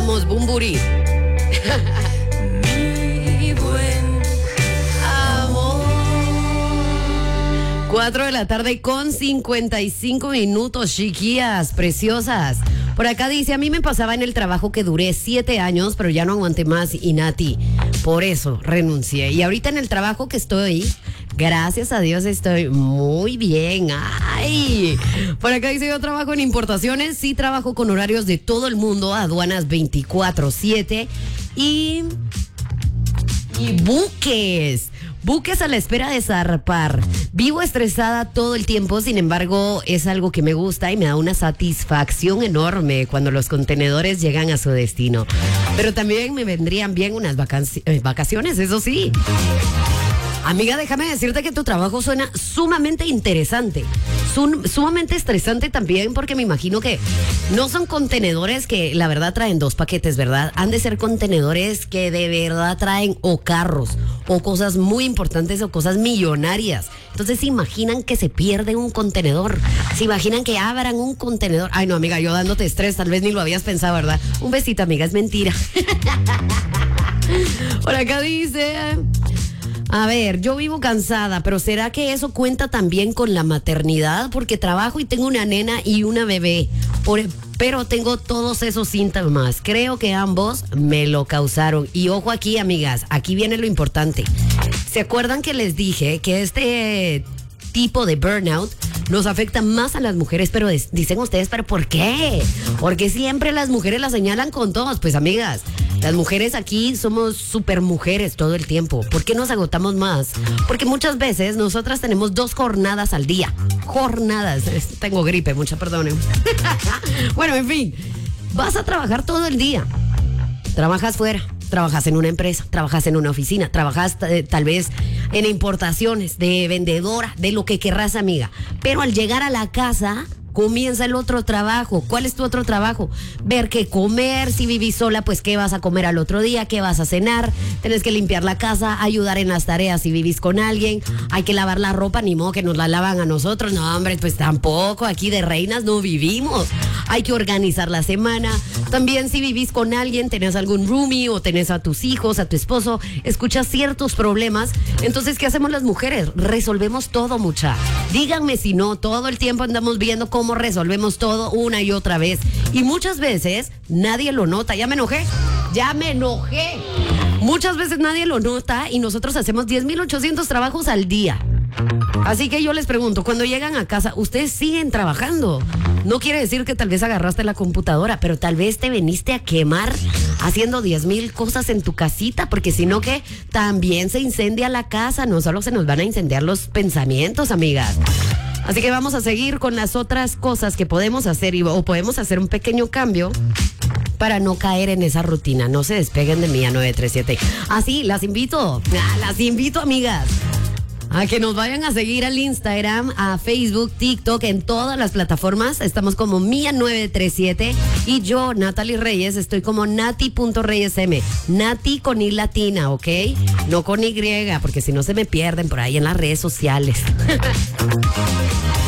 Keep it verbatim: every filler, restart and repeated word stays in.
Vamos, Bumburi. Mi buen amor. Cuatro de la tarde con cincuenta y cinco minutos, chiquillas, preciosas. Por acá dice, a mí me pasaba en el trabajo que duré siete años, pero ya no aguanté más y Nati, por eso renuncié. Y ahorita en el trabajo que estoy, gracias a Dios estoy muy bien. Ay, por acá dice, yo trabajo en importaciones, sí trabajo con horarios de todo el mundo, aduanas veinticuatro siete y, y buques. Buques a la espera de zarpar. Vivo estresada todo el tiempo, sin embargo, es algo que me gusta y me da una satisfacción enorme cuando los contenedores llegan a su destino. Pero también me vendrían bien unas vacaci- eh, vacaciones, eso sí. Amiga, déjame decirte que tu trabajo suena sumamente interesante, Sum- sumamente estresante también, porque me imagino que no son contenedores que la verdad traen dos paquetes, ¿verdad? Han de ser contenedores que de verdad traen o carros o cosas muy importantes o cosas millonarias. Entonces se imaginan que se pierde un contenedor, se imaginan que abran un contenedor. Ay no, amiga, yo dándote estrés, tal vez ni lo habías pensado, ¿verdad? Un besito, amiga, es mentira. Por acá dice... A ver, yo vivo cansada, pero ¿será que eso cuenta también con la maternidad? Porque trabajo y tengo una nena y una bebé, por, pero tengo todos esos síntomas. Creo que ambos me lo causaron. Y ojo aquí, amigas, aquí viene lo importante. ¿Se acuerdan que les dije que este tipo de burnout nos afecta más a las mujeres? Pero des- dicen ustedes, ¿pero por qué? Porque siempre las mujeres las señalan con todos. Pues amigas, las mujeres aquí somos super mujeres todo el tiempo. ¿Por qué nos agotamos más? Porque muchas veces nosotras tenemos dos jornadas al día. Jornadas. Es- Tengo gripe, mucha perdón. Bueno, en fin. Vas a trabajar todo el día. Trabajas fuera, trabajas en una empresa, trabajas en una oficina, trabajas eh, tal vez en importaciones, de vendedora, de lo que querrás, amiga. Pero al llegar a la casa, comienza el otro trabajo. ¿Cuál es tu otro trabajo? Ver qué comer. Si vivís sola, pues qué vas a comer al otro día, qué vas a cenar. Tienes que limpiar la casa, ayudar en las tareas si vivís con alguien. Hay que lavar la ropa, ni modo que nos la lavan a nosotros. No, hombre, pues tampoco. Aquí de reinas no vivimos. Hay que organizar la semana. También si vivís con alguien, tenés algún roomie o tenés a tus hijos, a tu esposo, escuchas ciertos problemas. Entonces, ¿qué hacemos las mujeres? Resolvemos todo, mucha. Díganme si no, todo el tiempo andamos viendo cómo resolvemos todo una y otra vez. Y muchas veces nadie lo nota. Ya me enojé, ya me enojé. Muchas veces nadie lo nota y nosotros hacemos diez mil ochocientos trabajos al día. Así que yo les pregunto, cuando llegan a casa, ¿ustedes siguen trabajando? No quiere decir que tal vez agarraste la computadora, pero tal vez te viniste a quemar haciendo diez mil cosas en tu casita, porque si no, que también se incendia la casa, no solo se nos van a incendiar los pensamientos, amigas. Así que vamos a seguir con las otras cosas que podemos hacer y, o podemos hacer un pequeño cambio para no caer en esa rutina. No se despeguen de mí a nueve tres siete. Así, las invito, ah, las invito, amigas, a que nos vayan a seguir al Instagram, a Facebook, TikTok, en todas las plataformas. Estamos como Mía nueve tres siete y yo, Natalie Reyes, estoy como nati.reyesm. Nati con I latina, ¿ok? No con Y, porque si no se me pierden por ahí en las redes sociales.